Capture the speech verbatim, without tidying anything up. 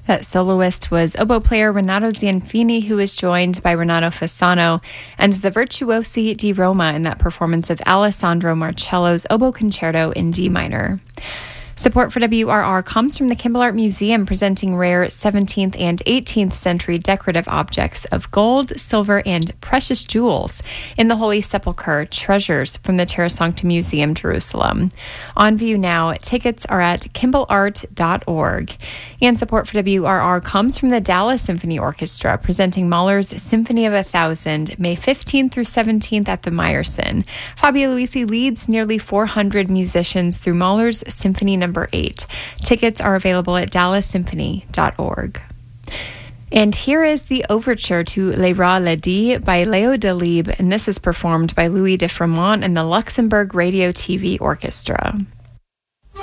That soloist was oboe player Renato Zanfini, who was joined by Renato Fasano, and the Virtuosi di Roma in that performance of Alessandro Marcello's Oboe Concerto in D minor. Support for W R R comes from the Kimball Art Museum, presenting rare seventeenth and eighteenth century decorative objects of gold, silver, and precious jewels in the Holy Sepulchre, treasures from the Terra Sancta Museum, Jerusalem. On view now, tickets are at kimball art dot org. And support for W R R comes from the Dallas Symphony Orchestra, presenting Mahler's Symphony of a Thousand, May fifteenth through seventeenth at the Meyerson. Fabio Luisi leads nearly four hundred musicians through Mahler's Symphony Number eight. Tickets are available at dallas symphony dot org. And here is the overture to Les Rats Laidis by Leo Delibes, and this is performed by Louis de Fremont and the Luxembourg Radio T V Orchestra.